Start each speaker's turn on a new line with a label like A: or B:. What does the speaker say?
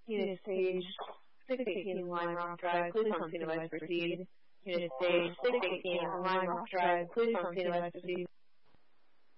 A: Unit stage 618 Lime Rock Drive, please on scene device proceed. Unit stage 618 Lime Rock Drive, please on scene device proceed.